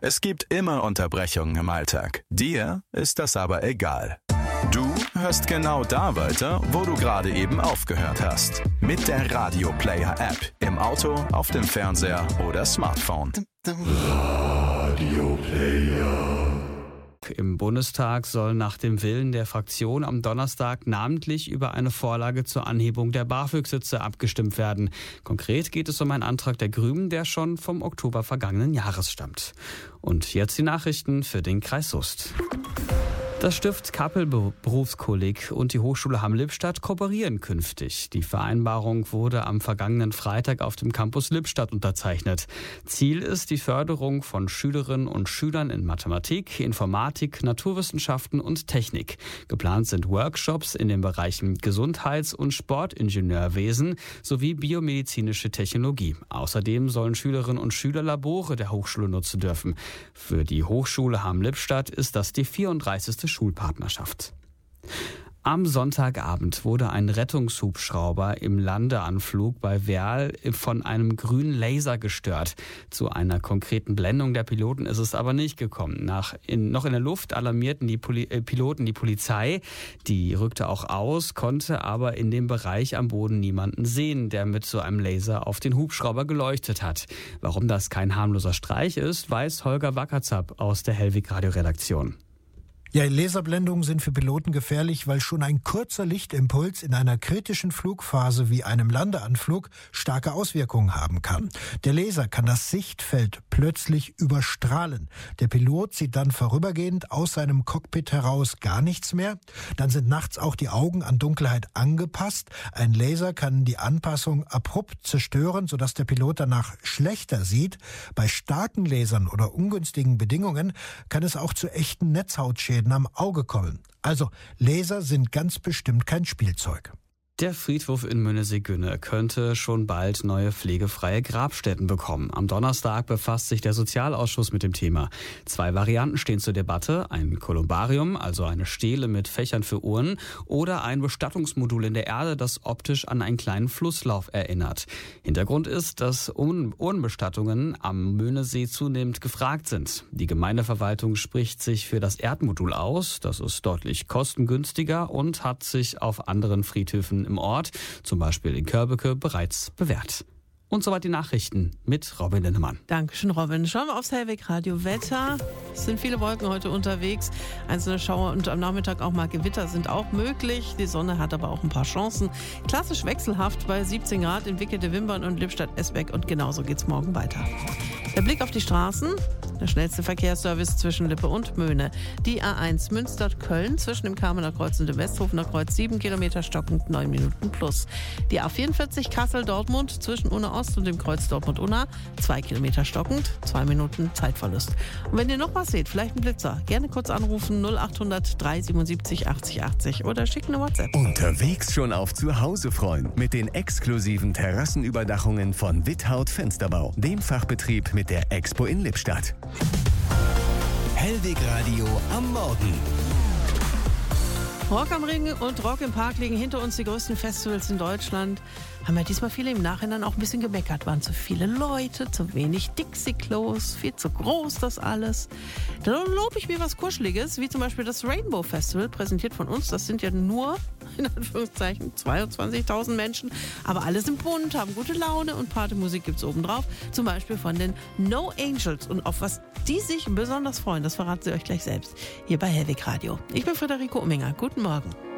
Es gibt immer Unterbrechungen im Alltag. Dir ist das aber egal. Du hörst genau da weiter, wo du gerade eben aufgehört hast. Mit der Radio Player App. Im Auto, auf dem Fernseher oder Smartphone. Radio Player. Im Bundestag soll nach dem Willen der Fraktion am Donnerstag namentlich über eine Vorlage zur Anhebung der BAföG-Sitze abgestimmt werden. Konkret geht es um einen Antrag der Grünen, der schon vom Oktober vergangenen Jahres stammt. Und jetzt die Nachrichten für den Kreis Soest. Das Stift Kappel Berufskolleg und die Hochschule Hamm-Lippstadt kooperieren künftig. Die Vereinbarung wurde am vergangenen Freitag auf dem Campus Lippstadt unterzeichnet. Ziel ist die Förderung von Schülerinnen und Schülern in Mathematik, Informatik, Naturwissenschaften und Technik. Geplant sind Workshops in den Bereichen Gesundheits- und Sportingenieurwesen sowie biomedizinische Technologie. Außerdem sollen Schülerinnen und Schüler Labore der Hochschule nutzen dürfen. Für die Hochschule Hamm-Lippstadt ist das die 34. Schulpartnerschaft. Am Sonntagabend wurde ein Rettungshubschrauber im Landeanflug bei Werl von einem grünen Laser gestört. Zu einer konkreten Blendung der Piloten ist es aber nicht gekommen. Noch in der Luft alarmierten die Piloten die Polizei. Die rückte auch aus, konnte aber in dem Bereich am Boden niemanden sehen, der mit so einem Laser auf den Hubschrauber geleuchtet hat. Warum das kein harmloser Streich ist, weiß Holger Wackerzap aus der Hellwig-Radio-Redaktion. Ja, Laserblendungen sind für Piloten gefährlich, weil schon ein kurzer Lichtimpuls in einer kritischen Flugphase wie einem Landeanflug starke Auswirkungen haben kann. Der Laser kann das Sichtfeld plötzlich überstrahlen. Der Pilot sieht dann vorübergehend aus seinem Cockpit heraus gar nichts mehr. Dann sind nachts auch die Augen an Dunkelheit angepasst. Ein Laser kann die Anpassung abrupt zerstören, sodass der Pilot danach schlechter sieht. Bei starken Lasern oder ungünstigen Bedingungen kann es auch zu echten Netzhautschäden am Auge kommen. Also Laser sind ganz bestimmt kein Spielzeug. Der Friedhof in Mönnesieh-Günne könnte schon bald neue pflegefreie Grabstätten bekommen. Am Donnerstag befasst sich der Sozialausschuss mit dem Thema. 2 Varianten stehen zur Debatte. Ein Kolumbarium, also eine Stele mit Fächern für Urnen, oder ein Bestattungsmodul in der Erde, das optisch an einen kleinen Flusslauf erinnert. Hintergrund ist, dass Urnenbestattungen am Möhnesee zunehmend gefragt sind. Die Gemeindeverwaltung spricht sich für das Erdmodul aus. Das ist deutlich kostengünstiger und hat sich auf anderen Friedhöfen im Ort, zum Beispiel in Körbeke, bereits bewährt. Und soweit die Nachrichten mit Robin Linnemann. Dankeschön, Robin. Schauen wir aufs Hellwig-Radio Wetter. Es sind viele Wolken heute unterwegs. Einzelne Schauer und am Nachmittag auch mal Gewitter sind auch möglich. Die Sonne hat aber auch ein paar Chancen. Klassisch wechselhaft bei 17 Grad in Wickelte-Wimbern und Lippstadt-Esbeck. Und genauso geht's morgen weiter. Der Blick auf die Straßen. Der schnellste Verkehrsservice zwischen Lippe und Möhne. Die A1 Münster-Köln zwischen dem Kamener Kreuz und dem Westhofener Kreuz 7 Kilometer stockend 9 Minuten plus. Die A44 Kassel-Dortmund zwischen Unna Ost und dem Kreuz Dortmund-Unna 2 Kilometer stockend, 2 Minuten Zeitverlust. Und wenn ihr noch was seht, vielleicht ein Blitzer, gerne kurz anrufen 0800 377 80 80 oder schicken eine WhatsApp. Unterwegs schon auf Zuhause freuen mit den exklusiven Terrassenüberdachungen von Withaut Fensterbau, dem Fachbetrieb mit der Expo in Lippstadt. Hellwig Radio am Morgen. Rock am Ring und Rock im Park liegen hinter uns, die größten Festivals in Deutschland. Haben ja diesmal viele im Nachhinein auch ein bisschen gemeckert. Waren zu viele Leute, zu wenig Dixie-Klos, viel zu groß das alles. Da lobe ich mir was Kuscheliges, wie zum Beispiel das Rainbow Festival, präsentiert von uns. Das sind ja nur, in Anführungszeichen, 22.000 Menschen. Aber alle sind bunt, haben gute Laune und Partymusik gibt's obendrauf. Zum Beispiel von den No Angels. Und auf was die sich besonders freuen, das verraten sie euch gleich selbst. Hier bei Hellwig Radio. Ich bin Friederike Umminger. Guten Morgen.